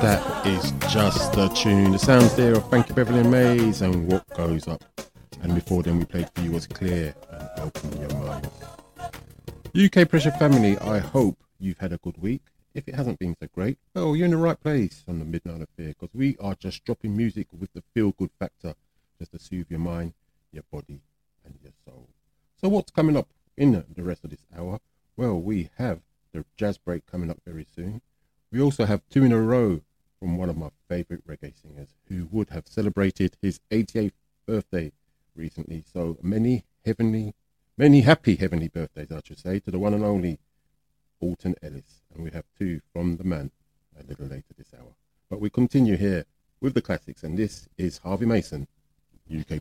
That is just the tune. The sounds there of Frankie Beverly and Mays and What Goes Up. And before then we played for you was Clear and Open Your Mind. UK Pressure family, I hope you've had a good week. If it hasn't been so great, well, you're in the right place on the Midnight Affair, because we are just dropping music with the feel-good factor just to soothe your mind, your body and your soul. So what's coming up in the rest of this hour? Well, we have the jazz break coming up very soon. We also have two in a row from one of my favourite reggae singers who would have celebrated his 88th birthday recently. So many happy heavenly birthdays, I should say, to the one and only Alton Ellis. And we have two from the man a little later this hour. But we continue here with the classics, and this is Harvey Mason, UK